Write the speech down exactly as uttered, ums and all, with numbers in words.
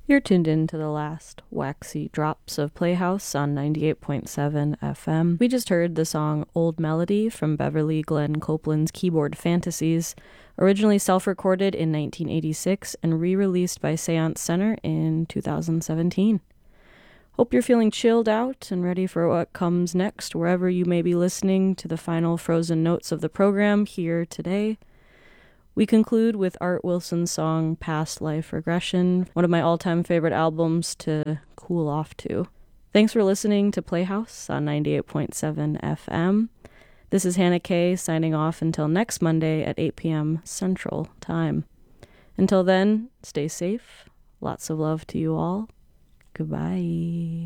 You're tuned in to the last waxy drops of Playhouse on ninety-eight point seven F M. We just heard the song Old Melody from Beverly Glenn Copeland's Keyboard Fantasies, originally self-recorded in nineteen eighty-six and re-released by Seance Center in two thousand seventeen. Hope you're feeling chilled out and ready for what comes next, wherever you may be listening to the final frozen notes of the program here today. We conclude with Art Wilson's song Past Life Regression, one of my all-time favorite albums to cool off to. Thanks for listening to Playhouse on ninety-eight point seven F M. This is Hannah Kay signing off until next Monday at eight p.m. Central Time. Until then, stay safe. Lots of love to you all. Goodbye.